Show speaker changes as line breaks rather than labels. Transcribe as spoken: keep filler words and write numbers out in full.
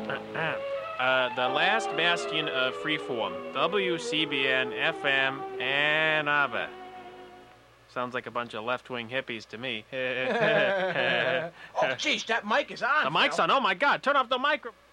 Uh, the last bastion of freeform. W C B N F M Ann Arbor. Sounds like a bunch of left-wing hippies to me.
Oh, geez, that mic is on.
The mic's on. Oh, my God. Turn off the micro.